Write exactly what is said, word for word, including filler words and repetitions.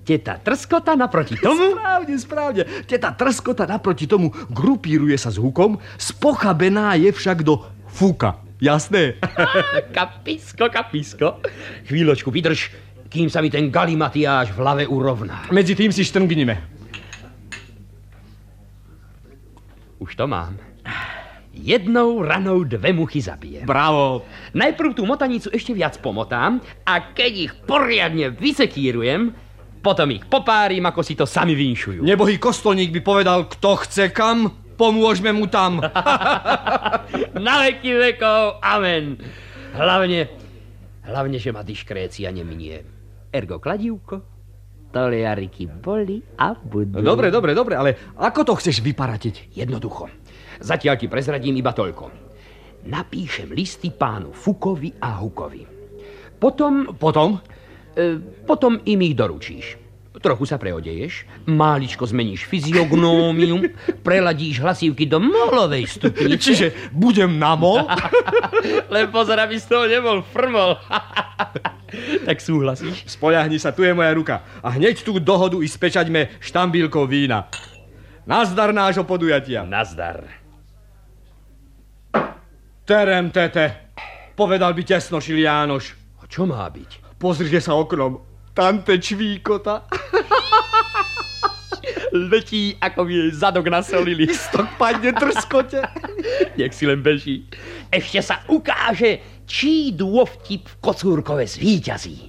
teta Trskota naproti tomu... Správne, správne. Teta Trskota naproti tomu grupíruje sa s Hukom, spochabená je však do Fuka. Jasné? Kapisko, kapisko. Chvíľočku vydrž, kým sa mi ten galimatiáš v hlave urovná. Medzi tým si štrngnime. Už to mám. Jednou ranou dve muchy zabijem. Bravo. Najprv tú motanicu ešte viac pomotám a keď ich poriadne vysekírujem, potom ich popárim, ako si to sami vinšujú. Nebohý kostolník by povedal, kto chce kam, pomôžeme mu tam. Na veky vekov, amen. Hlavne, hlavne, že ma diškrécia neminie. Ergo kladívko, toliariky boli a budú. Dobre, dobre, dobre, ale ako to chceš vyparatiť? Jednoducho. Zatiaľ ti prezradím iba toľko. Napíšem listy pánu Fukovi a Hukovi. Potom... Potom? E, potom im ich doručíš. Trochu sa preodeješ, máličko zmeníš fyziognómiu, preladíš hlasívky do molovej stupnice. Čiže budem na mol? Len pozor, aby z toho nebol frmol. Tak súhlasíš? Spoľahni sa, tu je moja ruka. A hneď tú dohodu i spečaťme štambílkou vína. Nazdar nášho podujatia. Nazdar. Terem, tete. Povedal by tesnošil Jánoš. A čo má byť? Pozrite sa oknom. Tante čvíkota. Letí, ako mi jej zadok nasolili. Istok padne Trskote. Nech si len beží. Ešte sa ukáže, čí dôvtip v Kocúrkove zvíťazí.